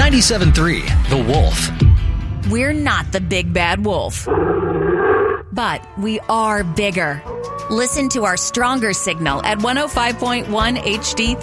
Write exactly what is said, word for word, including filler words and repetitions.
ninety-seven point three The Wolf. We're not the big bad wolf, but we are bigger. Listen to our stronger signal at one oh five point one H D